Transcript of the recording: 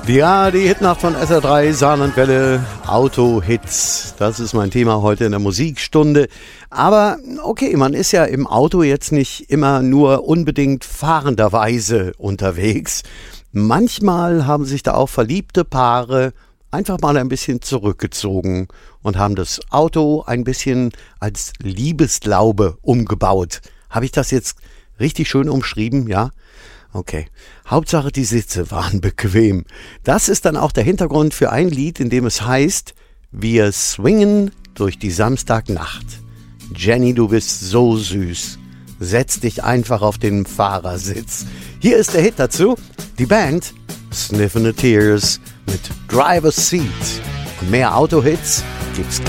Ja, die Hitnacht von SR3, Saarlandwelle, Auto-Hits. Das ist mein Thema heute in der Musikstunde. Aber okay, man ist ja im Auto jetzt nicht immer nur unbedingt fahrenderweise unterwegs. Manchmal haben sich da auch verliebte Paare einfach mal ein bisschen zurückgezogen und haben das Auto ein bisschen als Liebeslaube umgebaut. Habe ich das jetzt richtig schön umschrieben, ja? Okay. Hauptsache die Sitze waren bequem. Das ist dann auch der Hintergrund für ein Lied, in dem es heißt, wir swingen durch die Samstagnacht. Jenny, du bist so süß. Setz dich einfach auf den Fahrersitz. Hier ist der Hit dazu. Die Band Sniffin' the Tears mit Driver's Seat. Und mehr Autohits gibt's gleich.